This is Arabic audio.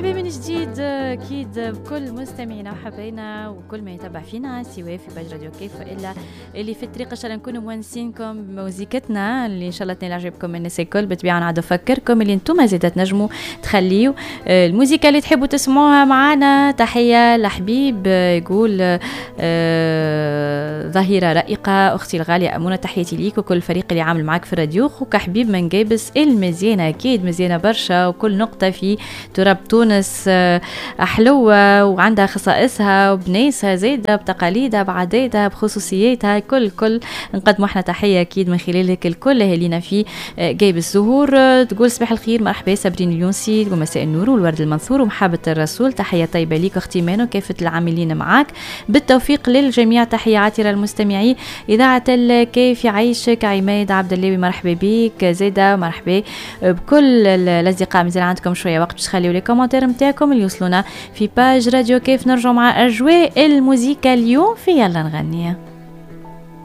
مرحبا من جديد اكيد بكل مستمعينا وحباينا وكل ما يتابع فينا سواء في باج راديو كيف والا اللي في الطريق. ان شاء الله نكونوا مونسينكم بموزيكتنا اللي ان شاء الله تنال عجبكم الناس الكل. بالطبيعه نعاود نفكركم اللي انتم زيد تنجموا تخليوا الموسيقى اللي تحبوا تسمعوها معنا. تحيه لحبيب يقول ظهيره رائقه اختي الغاليه امونه، تحياتي ليك وكل الفريق اللي عامل معك في الراديو. خوك حبيب من جابس المزيانه، اكيد مزيانه برشا وكل نقطه في تراب تونس حلوة وعندها خصائصها وبناسها زايدة بتقاليدها بعاداتها بخصوصياتها كل نقدموا احنا تحية أكيد من خلالك الكل أهالينا في جايب الزهور. تقول صباح الخير مرحبا صابرين اليونسي، تقول مساء النور والورد المنثور ومحبة الرسول. تحية طيبة ليك أختي مانو، كافة العاملين معاك بالتوفيق للجميع. تحية عاطرة المستمعين إذاعة الكيف يعيشك. عماد عبد الله مرحبا بيك زايدة، مرحبا بكل الأصدقاء. مازال عندكم شوية وقت باش تخليوا لي كومنتير نتاعكم اللي يوصلونا في باج راديو كيف. نرجع مع أجواء الموسيقى اليوم في يلا نغني.